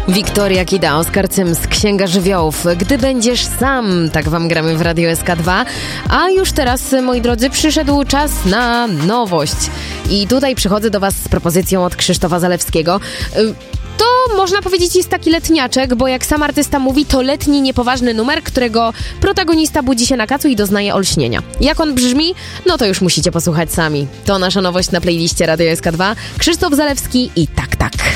Wiktoria Kida, Oskar Cyms, Księga Żywiołów. Gdy będziesz sam, tak wam gramy w Radio SK2. A już teraz, moi drodzy, przyszedł czas na nowość. I tutaj przychodzę do was z propozycją od Krzysztofa Zalewskiego. To można powiedzieć jest taki letniaczek, bo jak sam artysta mówi, to letni, niepoważny numer, którego protagonista budzi się na kacu i doznaje olśnienia. Jak on brzmi? No to już musicie posłuchać sami. To nasza nowość na playliście Radio SK2. Krzysztof Zalewski i Tak, tak.